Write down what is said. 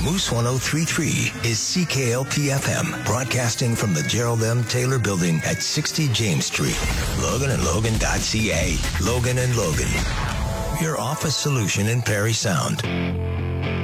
Moose 103.3 is CKLP-FM, broadcasting from the Gerald M. Taylor Building at 60 James Street. Logan and Logan.ca. Logan and Logan, your office solution in Perry Sound.